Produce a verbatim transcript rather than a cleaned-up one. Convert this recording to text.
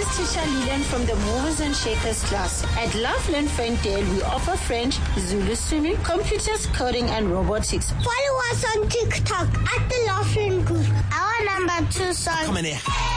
is Tisha Leland from the Movers and Shakers class. At Loveland Ferndale, we offer French, Zulu swimming, computers, coding, and robotics. Follow us on TikTok at the Loveland Group. Our number two song. Come in here.